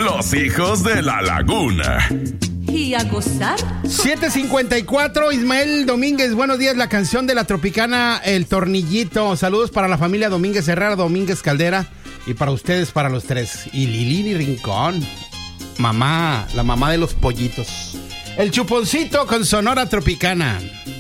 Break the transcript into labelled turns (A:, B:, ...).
A: Los hijos de la laguna.
B: Y a gozar.
C: 7:54, Ismael Domínguez, buenos días, la canción de la Tropicana, El Tornillito. Saludos para la familia Domínguez Herrera, Domínguez Caldera, y para ustedes, para los tres. Y Lili Rincón, mamá, la mamá de los pollitos. El Chuponcito con Sonora Tropicana.